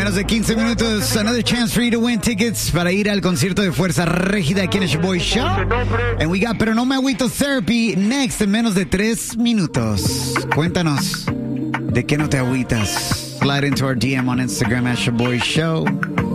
menos de 15 minutos, another chance for you to win tickets para ir al concierto de Fuerza Régida aquí en el Boy Show. And we got Pero No Me Agüito Therapy next en menos de 3 minutos. Cuéntanos, ¿de qué no te agüitas? Slide into our DM on Instagram at Boy Show.